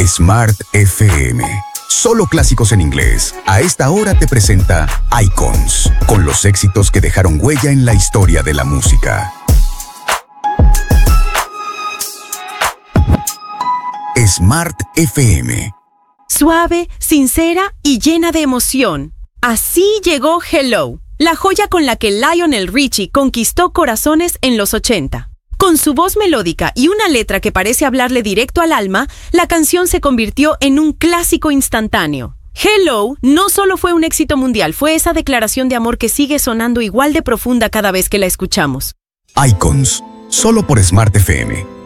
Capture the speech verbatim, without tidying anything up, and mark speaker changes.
Speaker 1: Smart F M. Solo clásicos en inglés. A esta hora te presenta Icons, con los éxitos que dejaron huella en la historia de la música. Smart F M.
Speaker 2: Suave, sincera y llena de emoción. Así llegó Hello, la joya con la que Lionel Richie conquistó corazones en los ochenta. Con su voz melódica y una letra que parece hablarle directo al alma, la canción se convirtió en un clásico instantáneo. Hello no solo fue un éxito mundial, fue esa declaración de amor que sigue sonando igual de profunda cada vez que la escuchamos.
Speaker 1: Icons, solo por Smart F M.